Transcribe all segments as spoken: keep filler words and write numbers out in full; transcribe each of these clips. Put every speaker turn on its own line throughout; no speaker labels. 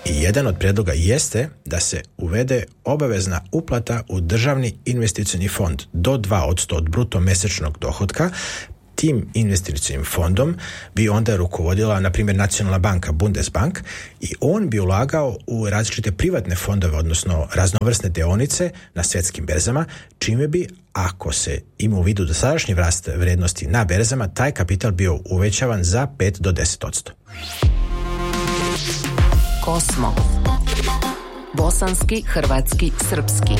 I jedan od prijedloga jeste da se uvede obavezna uplata u državni investicijni fond do dva posto od bruto mjesečnog dohotka. Tim investicijskim fondom bi onda rukovodila, na primjer, Nacionalna banka Bundesbank, i on bi ulagao u različite privatne fondove, odnosno raznovrsne dionice na svjetskim berzama, čime bi, ako se ima u vidu dosadašnji rast vrijednosti na berzama, taj kapital bio uvećavan za pet do deset posto.
Kosmo. Bosanski, hrvatski, srpski.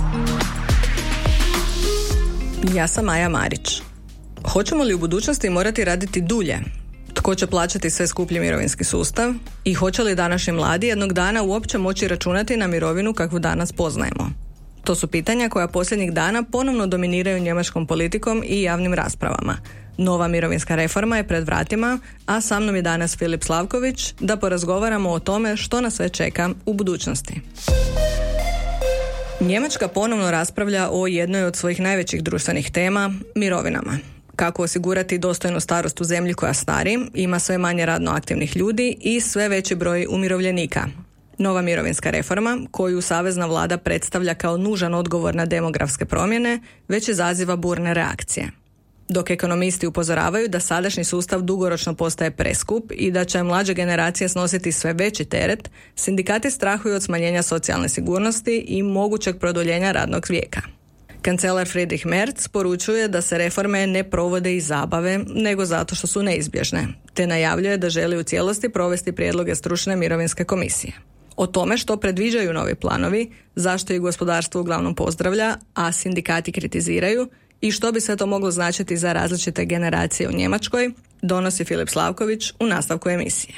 Ja sam Maja Marić. Hoćemo li u budućnosti morati raditi dulje? Tko će plaćati sve skuplji mirovinski sustav? I hoće li današnji mladi jednog dana uopće moći računati na mirovinu kakvu danas poznajemo? To su pitanja koja posljednjih dana ponovno dominiraju njemačkom politikom i javnim raspravama. Nova mirovinska reforma je pred vratima, a sa mnom je danas Filip Slavković da porazgovaramo o tome što nas sve čeka u budućnosti. Njemačka ponovno raspravlja o jednoj od svojih najvećih društvenih tema, mirovinama. Kako osigurati dostojnu starost u zemlji koja stari, ima sve manje radno aktivnih ljudi i sve veći broj umirovljenika. Nova mirovinska reforma, koju savezna vlada predstavlja kao nužan odgovor na demografske promjene, već izaziva burne reakcije. Dok ekonomisti upozoravaju da sadašnji sustav dugoročno postaje preskup i da će mlađe generacije snositi sve veći teret, sindikati strahuju od smanjenja socijalne sigurnosti i mogućeg produljenja radnog vijeka. Kancelar Friedrich Merz poručuje da se reforme ne provode iz zabave, nego zato što su neizbježne, te najavljuje da želi u cijelosti provesti prijedloge stručne mirovinske komisije. O tome što predviđaju novi planovi, zašto ih gospodarstvo uglavnom pozdravlja, a sindikati kritiziraju, i što bi sve to moglo značiti za različite generacije u Njemačkoj, donosi Filip Slavković u nastavku emisije.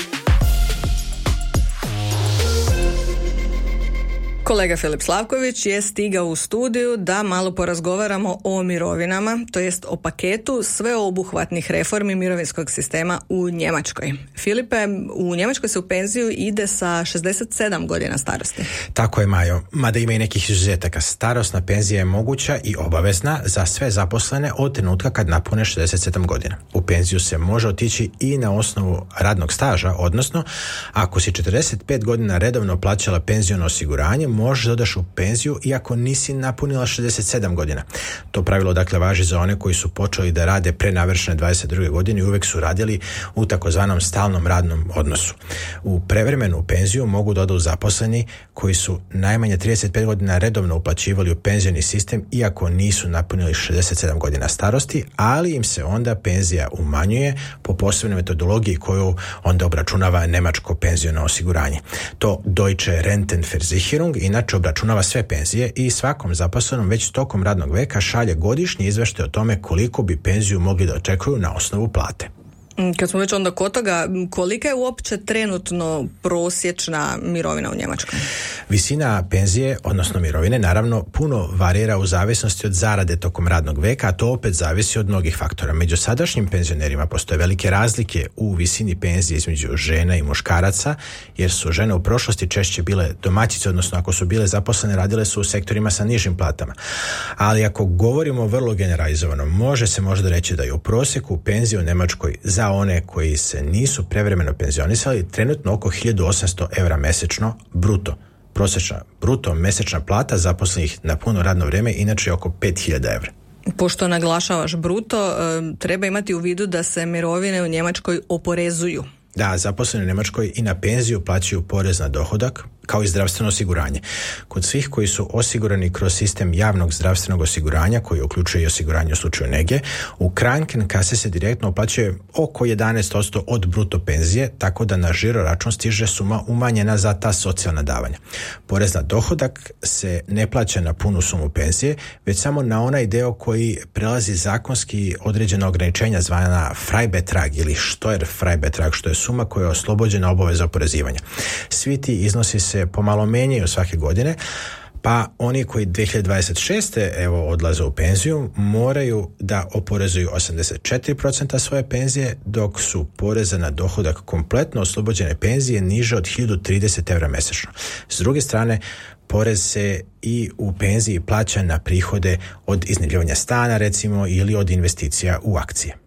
Kolega Filip Slavković je stigao u studiju da malo porazgovaramo o mirovinama, to jest o paketu sveobuhvatnih reformi mirovinskog sistema u Njemačkoj. Filipe, u Njemačkoj se u penziju ide sa šezdeset sedam godina starosti.
Tako je, Majo. Mada ima i nekih izuzetaka. Starosna penzija je moguća i obavezna za sve zaposlene od trenutka kad napune šezdeset sedam godina. U penziju se može otići i na osnovu radnog staža, odnosno ako si četrdeset pet godina redovno plaćala penziono osiguranje, možeš da odaš u penziju iako nisi napunila šezdeset sedam godina. To pravilo dakle važi za one koji su počeli da rade pre navršene dvadeset druge godine i uvek su radili u takozvanom stalnom radnom odnosu. U prevremenu penziju mogu da odu zaposleni koji su najmanje trideset pet godina redovno uplaćivali u penzioni sistem iako nisu napunili šezdeset sedam godina starosti, ali im se onda penzija umanjuje po posebnoj metodologiji koju onda obračunava nemačko penziono osiguranje. To Deutsche Rentenversicherung inače obračunava sve penzije i svakom zaposlenom već tokom radnog veka šalje godišnji izveštaj o tome koliko bi penziju mogli da očekuju na osnovu plate.
Kad smo već onda kod toga, kolika je uopće trenutno prosječna mirovina u Njemačkoj?
Visina penzije, odnosno mirovine, naravno puno varira u zavisnosti od zarade tokom radnog veka, a to opet zavisi od mnogih faktora. Među sadašnjim penzionerima postoje velike razlike u visini penzije između žena i muškaraca, jer su žene u prošlosti češće bile domaćice, odnosno ako su bile zaposlene, radile su u sektorima sa nižim platama. Ali ako govorimo vrlo generalizovano, može se možda reći da je u prosjeku penzija u Njemačkoj za one koji se nisu prevremeno penzionisali trenutno oko hiljadu osamsto eura mjesečno bruto. Prosječna bruto mjesečna plata zaposlenih na puno radno vrijeme inače je oko pet hiljada eura.
Pošto naglašavaš bruto, treba imati u vidu da se mirovine u Njemačkoj oporezuju.
Da, zaposleni u Njemačkoj i na penziju plaćaju porez na dohodak, kao i zdravstveno osiguranje. Kod svih koji su osigurani kroz sistem javnog zdravstvenog osiguranja, koji uključuje i osiguranje u slučaju nege, u Krankenkasse se direktno uplaćuje oko jedanaest posto od bruto penzije, tako da na žiro račun stiže suma umanjena za ta socijalna davanja. Porez na dohodak se ne plaća na punu sumu penzije, već samo na onaj deo koji prelazi zakonski određena ograničenja zvana Freibetrag ili Steuer Freibetrag, što je suma koja je oslobođena obaveza oporezivanja. Svi ti iznosi se pomalo menjaju svake godine, pa oni koji dvije hiljade dvadeset šeste evo odlaze u penziju moraju da oporezuju osamdeset četiri posto svoje penzije, dok su poreze na dohodak kompletno oslobođene penzije niže od hiljadu trideset eura mjesečno. S druge strane, porez se i u penziji plaća na prihode od iznajmljivanja stana recimo ili od investicija u akcije.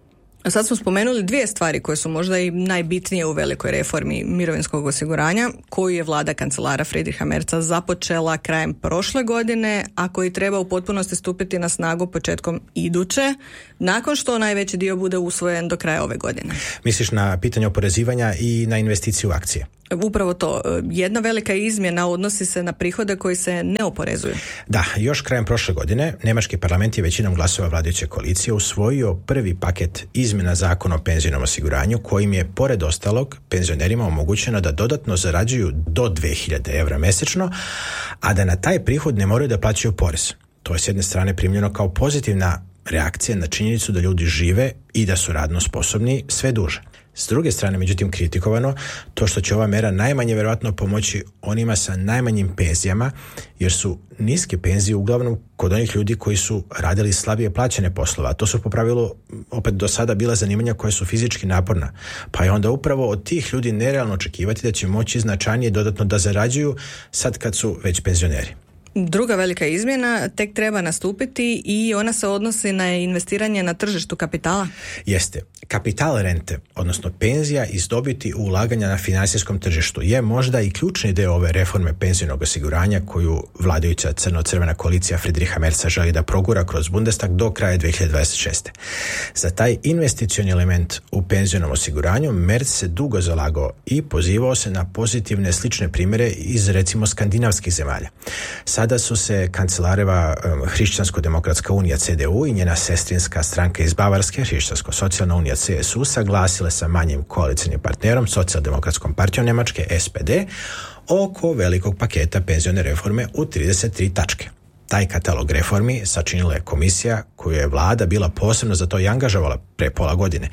Sad smo spomenuli dvije stvari koje su možda i najbitnije u velikoj reformi mirovinskog osiguranja, koju je vlada kancelara Friedricha Merza započela krajem prošle godine, a koji treba u potpunosti stupiti na snagu početkom iduće, nakon što najveći dio bude usvojen do kraja ove godine.
Misliš na pitanje oporezivanja i na investiciju u akcije?
Upravo to. Jedna velika izmjena odnosi se na prihode koji se ne oporezuju.
Da, još krajem prošle godine Njemački parlament je većinom glasova vladajuće koalicije usvojio prvi paket izmjena zakona o penzijnom osiguranju kojim je, pored ostalog, penzionerima omogućeno da dodatno zarađuju do dvije hiljade eura mjesečno, a da na taj prihod ne moraju da plaćaju porez. To je s jedne strane primljeno kao pozitivna reakcija na činjenicu da ljudi žive i da su radno sposobni sve duže. S druge strane, međutim, kritikovano to što će ova mera najmanje vjerojatno pomoći onima sa najmanjim penzijama, jer su niske penzije uglavnom kod onih ljudi koji su radili slabije plaćene poslova. To su po pravilu opet do sada bila zanimanja koja su fizički naporna. Pa je onda upravo od tih ljudi nerealno očekivati da će moći značajnije dodatno da zarađuju sad kad su već penzioneri.
Druga velika izmjena tek treba nastupiti i ona se odnosi na investiranje na tržištu kapitala.
Jeste. Kapital rente, odnosno penzija iz dobiti ulaganja na financijskom tržištu, je možda i ključni dio ove reforme penzijnog osiguranja koju vladajuća crno-crvena koalicija Friedricha Merza želi da progura kroz Bundestag do kraja dvije hiljade dvadeset šeste. Za taj investicioni element u penzijnom osiguranju Merz se dugo zalagao i pozivao se na pozitivne slične primjere iz recimo skandinavskih zemalja. Sada su se kancelareva um, Hrišćansko-demokratska unija C D U i njena sestrinska stranka iz Bavarske, Hrišćansko-socijalna unija C S U, saglasile sa manjim koalicijnim partnerom, Socijaldemokratskom partijom Njemačke S P D, oko velikog paketa penzione reforme u trideset tri tačke. Taj katalog reformi sačinila je komisija koju je vlada bila posebno za to i angažovala pre pola godine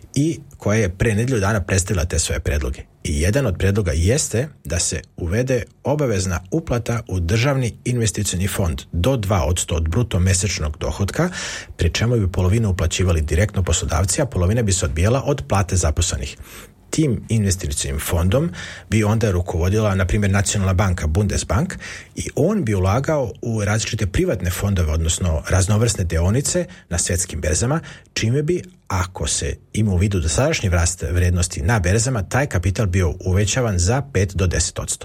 i koja je pre nedjelju dana predstavila te svoje predloge. I jedan od predloga jeste da se uvede obavezna uplata u državni investicioni fond do dva posto od bruto mjesečnog dohotka, pri čemu bi polovinu uplaćivali direktno poslodavci, a polovina bi se odbijala od plate zaposlenih. Tim investicijskim fondom bi onda rukovodila, na primjer, Nacionalna banka Bundesbank, i on bi ulagao u različite privatne fondove, odnosno raznovrsne dionice na svjetskim berzama, čime bi, ako se ima u vidu dosadašnji rast vrijednosti na berzama, taj kapital bio uvećavan za pet do deset posto.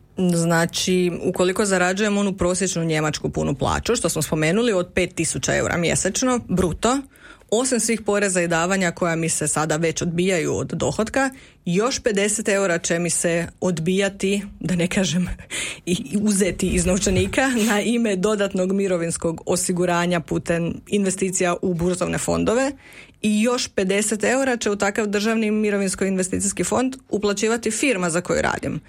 Znači, ukoliko zarađujemo onu prosječnu njemačku punu plaću, što smo spomenuli, od pet tisuća eura mjesečno, bruto, osim svih poreza i davanja koja mi se sada već odbijaju od dohotka, još pedeset eura će mi se odbijati, da ne kažem i uzeti iz novčanika, na ime dodatnog mirovinskog osiguranja putem investicija u burzovne fondove, i još pedeset eura će u takav državni mirovinsko-investicijski fond uplaćivati firma za koju radim.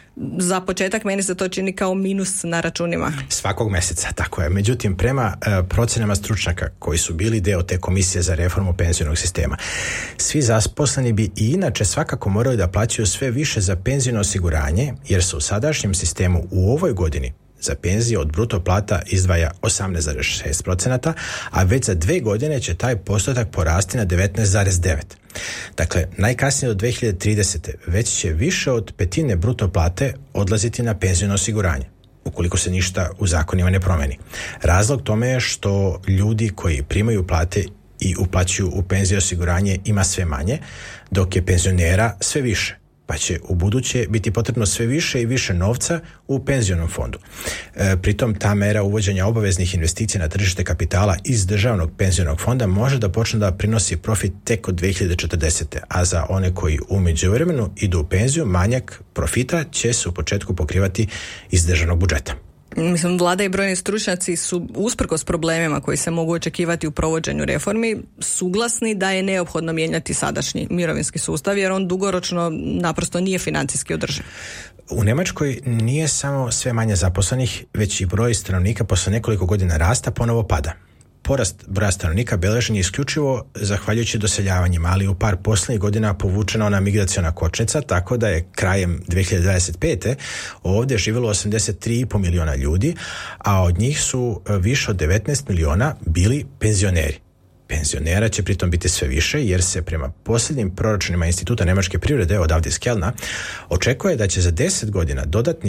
Za početak meni se to čini kao minus na računima.
Svakog mjeseca, tako je. Međutim, prema e, procenama stručnjaka koji su bili dio te komisije za reformu penzionog sistema, svi zaposleni bi i inače svakako morali da plaćaju sve više za penzijno osiguranje, jer se u sadašnjem sistemu u ovoj godini za penzije od bruto plata izdvaja osamnaest zarez šest posto, a već za dve godine će taj postotak porasti na devetnaest zarez devet posto. Dakle, najkasnije do dvije hiljade tridesete već će više od petine bruto plate odlaziti na penzijno osiguranje, ukoliko se ništa u zakonima ne promeni. Razlog tome je što ljudi koji primaju plate i uplaćuju u penzijno osiguranje ima sve manje, dok je penzionera sve više, pa će u buduće biti potrebno sve više i više novca u penzionom fondu. E, pritom ta mera uvođenja obaveznih investicija na tržište kapitala iz državnog penzionog fonda može da počne da prinosi profit tek od dvije hiljade četrdesete. A za one koji u međuvremenu idu u penziju, manjak profita će se u početku pokrivati iz državnog budžeta.
Mislim, vlada i brojni stručnjaci su, usprkos problemima koji se mogu očekivati u provođenju reformi, suglasni da je neophodno mijenjati sadašnji mirovinski sustav, jer on dugoročno naprosto nije financijski održiv.
U Njemačkoj nije samo sve manje zaposlenih, već i broj stanovnika posle nekoliko godina rasta ponovo pada. Porast broja stanovnika beležen je isključivo zahvaljujući doseljavanjima, ali u par posljednjih godina povučena ona migraciona kočnica, tako da je krajem dvije hiljade dvadeset pete ovdje živjelo osamdeset tri i pol miliona ljudi, a od njih su više od devetnaest miliona bili penzioneri. Penzionera će pritom biti sve više, jer se prema posljednjim proračunima Instituta njemačke privrede, odavde iz Kelna, očekuje da će za deset godina dodatnih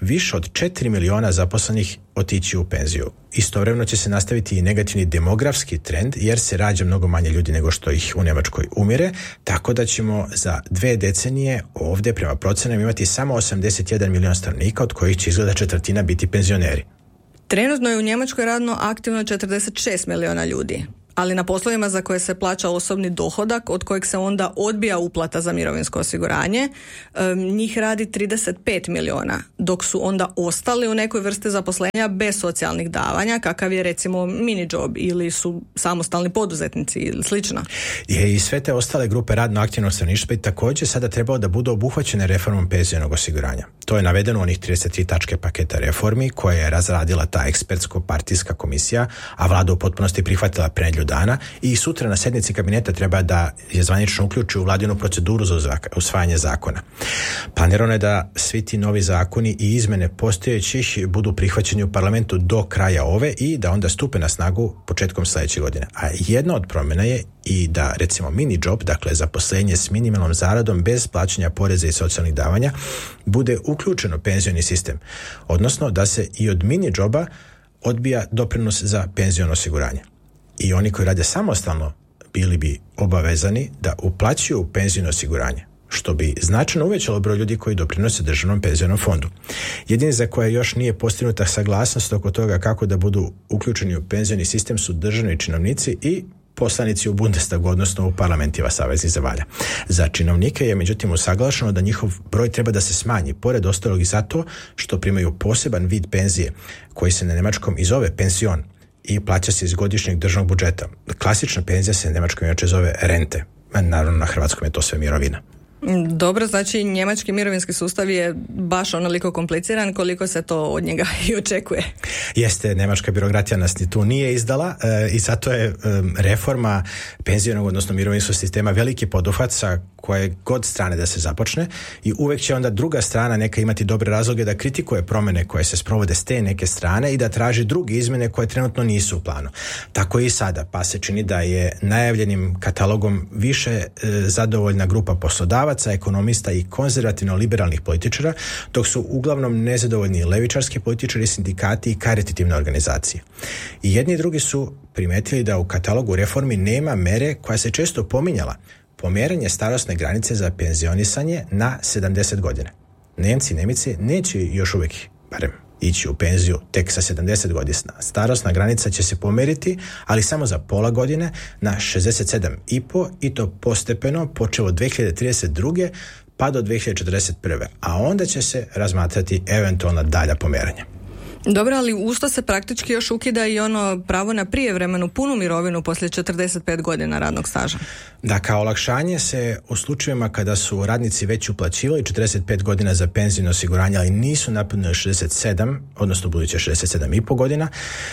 više od četiri miliona zaposlenih otići u penziju. Istovremeno će se nastaviti i negativni demografski trend, jer se rađa mnogo manje ljudi nego što ih u Njemačkoj umire, tako da ćemo za dve decenije ovdje prema procenama imati samo osamdeset jedan milion stanovnika, od kojih će izgleda četvrtina biti penzioneri.
Trenutno je u Njemačkoj radno aktivno četrdeset šest miliona ljudi, ali na poslovima za koje se plaća osobni dohodak, od kojeg se onda odbija uplata za mirovinsko osiguranje, njih radi trideset pet miliona, dok su onda ostali u nekoj vrsti zaposlenja bez socijalnih davanja, kakav je recimo mini job ili su samostalni poduzetnici ili slično.
I sve te ostale grupe radno aktivnog stanovništva i također sada trebalo da budu obuhvaćene reformom penzionog osiguranja. To je navedeno u onih trideset tri tačke paketa reformi koje je razradila ta ekspertsko-partijska komisija, a vlada u potpunosti prihvatila pre nedjelju dana i sutra na sjednici kabineta treba da je zvanično uključi u vladinu proceduru za usvajanje zakona. Planirano je da svi ti novi zakoni i izmene postojećih budu prihvaćeni u parlamentu do kraja ove i da onda stupe na snagu početkom sljedeće godine. A jedna od promjena je i da recimo mini job, dakle zaposlenje s minimalnom zaradom bez plaćanja poreza i socijalnih davanja, bude uključeno u penzioni sistem, odnosno da se i od mini joba odbija doprinos za penziono osiguranje. I oni koji rade samostalno bili bi obavezani da uplaćuju penziono osiguranje, što bi značajno uvećalo broj ljudi koji doprinose državnom penzionom fondu. Jedini za koje još nije postignuta saglasnost oko toga kako da budu uključeni u penzioni sistem su državni činovnici i poslanici u Bundestagu, odnosno u parlamentima saveznih zemalja. Za činovnike je međutim usaglašeno da njihov broj treba da se smanji, pored ostalog i zato što primaju poseban vid penzije koji se na njemačkom i zove pension i plaća se iz godišnjeg državnog budžeta. Klasična penzija se na njemačkom inače zove rente. Naravno na hrvatskom je to sve mirovina.
Dobro, znači njemački mirovinski sustav je baš onoliko kompliciran koliko se to od njega i očekuje.
Jeste, njemačka birokratija nas ni tu nije izdala e, i zato je e, reforma penzionog, odnosno mirovinskog sistema veliki poduhvat sa koje god strane da se započne i uvek će onda druga strana neka imati dobre razloge da kritikuje promjene koje se sprovode s te neke strane i da traži druge izmjene koje trenutno nisu u planu. Tako i sada, pa se čini da je najavljenim katalogom više e, zadovoljna grupa poslodavaca, ekonomista i konzervativno-liberalnih političara, dok su uglavnom nezadovoljni levičarski političari, sindikati i karitativne organizacije. I jedni i drugi su primetili da u katalogu reformi nema mere koja se često pominjala, pomjeranje starosne granice za penzionisanje na sedamdeset godina. Nemci i Nemice neće još uvijek, barem ići u penziju tek sa sedamdeset godina. Starosna granica će se pomjeriti, ali samo za pola godine na šezdeset sedam i po i to postepeno počeo od dve hiljade trideset druge pa do dve hiljade četrdeset prve. A onda će se razmatrati eventualna dalja pomjeranja.
Dobro, ali usto se praktički još ukida i ono pravo na prijevremenu punu mirovinu poslije četrdeset pet godina radnog staža.
Da, kao olakšanje se u slučajevima kada su radnici već uplaćivali četrdeset pet godina za penzijno osiguranje, ali nisu napunili šezdeset sedam, odnosno buduće šezdeset sedam i po godina,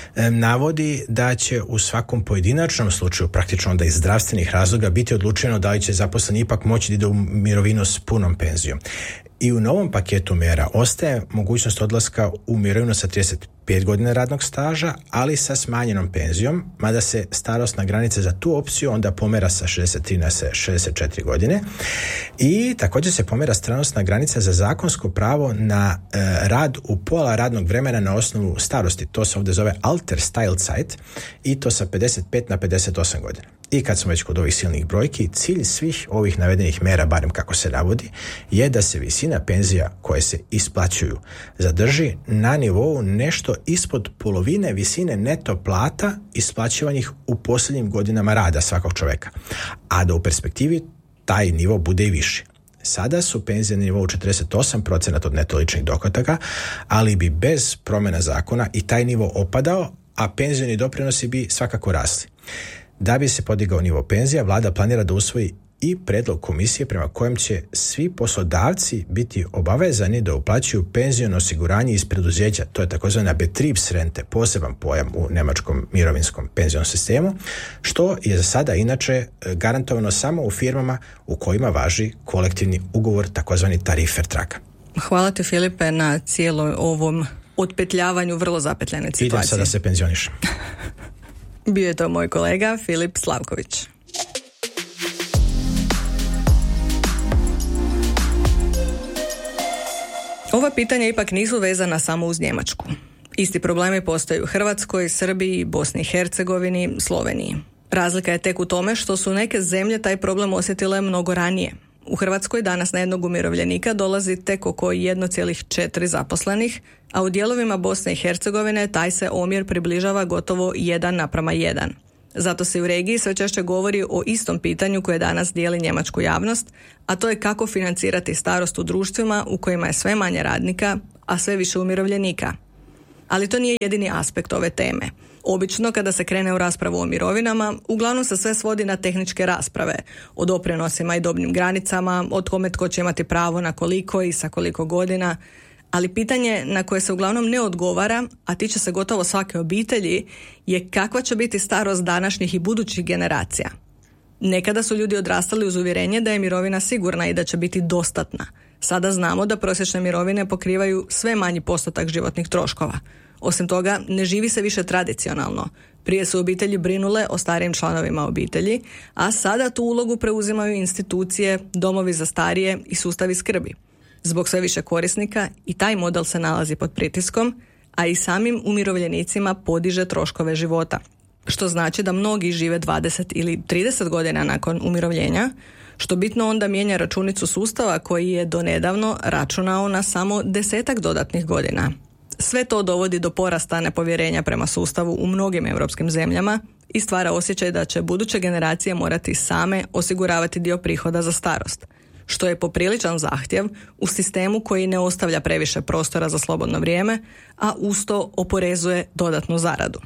navodi da će u svakom pojedinačnom slučaju, praktično onda iz zdravstvenih razloga, biti odlučeno da li će zaposleni ipak moći da ide u mirovinu s punom penzijom. I u novom paketu mjera ostaje mogućnost odlaska u mirovinu sa trideset pet godina radnog staža, ali sa smanjenom penzijom, mada se starosna granica za tu opciju onda pomera sa šezdeset tri na šezdeset četiri godine. I također se pomera starosna granica za zakonsko pravo na e, rad u pola radnog vremena na osnovu starosti. To se ovdje zove Altersteilzeit i to sa pedeset pet na pedeset osam godina. I kad smo već kod ovih silnih brojki, cilj svih ovih navedenih mera, barem kako se navodi, je da se visina penzija koje se isplaćuju zadrži na nivou nešto ispod polovine visine neto plata isplaćivanih u posljednjim godinama rada svakog čovjeka, a da u perspektivi taj nivo bude i viši. Sada su penzije na nivou četrdeset osam posto od neto ličnih dohodaka, ali bi bez promjena zakona i taj nivo opadao, a penzioni doprinosi bi svakako rasli. Da bi se podigao nivo penzija, vlada planira da usvoji i predlog komisije prema kojem će svi poslodavci biti obavezani da uplaćuju penziono osiguranje iz preduzeća. To je takozvana Betriebsrente, poseban pojam u njemačkom mirovinskom penzionom sistemu, što je za sada inače garantovano samo u firmama u kojima važi kolektivni ugovor, takozvani Tarifvertrag.
Hvala ti, Filipe, na cijelom ovom otpetljavanju vrlo zapetljene situacije.
Idem sada se penzionišem.
Bio je to moj kolega Filip Slavković. Ova pitanja ipak nisu vezana samo uz Njemačku. Isti problemi postoje u Hrvatskoj, Srbiji, Bosni i Hercegovini, Sloveniji. Razlika je tek u tome što su neke zemlje taj problem osjetile mnogo ranije. U Hrvatskoj danas na jednog umirovljenika dolazi tek oko jedan zarez četiri zaposlenih, a u dijelovima Bosne i Hercegovine taj se omjer približava gotovo jedan naprama jedan. Zato se u regiji sve češće govori o istom pitanju koje danas dijeli njemačku javnost, a to je kako financirati starost u društvima u kojima je sve manje radnika, a sve više umirovljenika. Ali to nije jedini aspekt ove teme. Obično kada se krene u raspravu o mirovinama, uglavnom se sve svodi na tehničke rasprave, o doprinosima i dobnim granicama, o tome tko će imati pravo na koliko i sa koliko godina, ali pitanje na koje se uglavnom ne odgovara, a tiče se gotovo svake obitelji, je kakva će biti starost današnjih i budućih generacija. Nekada su ljudi odrastali uz uvjerenje da je mirovina sigurna i da će biti dostatna. Sada znamo da prosječne mirovine pokrivaju sve manji postotak životnih troškova. Osim toga, ne živi se više tradicionalno. Prije su obitelji brinule o starijim članovima obitelji, a sada tu ulogu preuzimaju institucije, domovi za starije i sustavi skrbi. Zbog sve više korisnika i taj model se nalazi pod pritiskom, a i samim umirovljenicima podiže troškove života. Što znači da mnogi žive dvadeset ili trideset godina nakon umirovljenja, što bitno onda mijenja računicu sustava koji je donedavno računao na samo desetak dodatnih godina. Sve to dovodi do porasta nepovjerenja prema sustavu u mnogim europskim zemljama i stvara osjećaj da će buduće generacije morati same osiguravati dio prihoda za starost, što je popriličan zahtjev u sistemu koji ne ostavlja previše prostora za slobodno vrijeme, a uz to oporezuje dodatnu zaradu.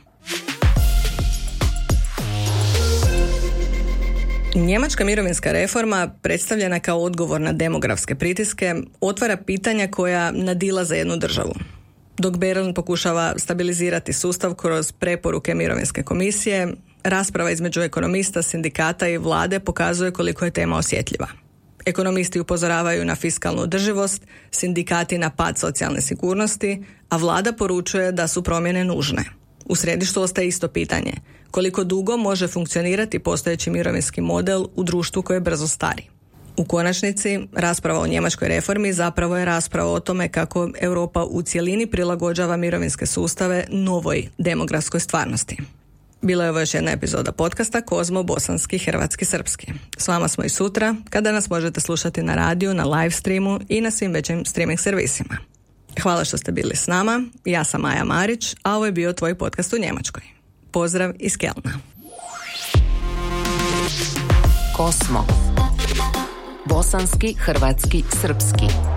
Njemačka mirovinska reforma, predstavljena kao odgovor na demografske pritiske, otvara pitanja koja nadilaze jednu državu. Dok Berlin pokušava stabilizirati sustav kroz preporuke mirovinske komisije, rasprava između ekonomista, sindikata i vlade pokazuje koliko je tema osjetljiva. Ekonomisti upozoravaju na fiskalnu održivost, sindikati na pad socijalne sigurnosti, a vlada poručuje da su promjene nužne. U središtu ostaje isto pitanje: koliko dugo može funkcionirati postojeći mirovinski model u društvu koje brzo stari. U konačnici, rasprava o njemačkoj reformi zapravo je rasprava o tome kako Europa u cjelini prilagođava mirovinske sustave novoj demografskoj stvarnosti. Bila je ovo još jedna epizoda podcasta Kozmo, bosanski, hrvatski, srpski. S vama smo i sutra, kada nas možete slušati na radiju, na live streamu i na svim većim streaming servisima. Hvala što ste bili s nama, ja sam Maja Marić, a ovo je bio tvoj podcast u Njemačkoj. Pozdrav iz Kelna.
Kosmo. Bosanski, hrvatski, srpski.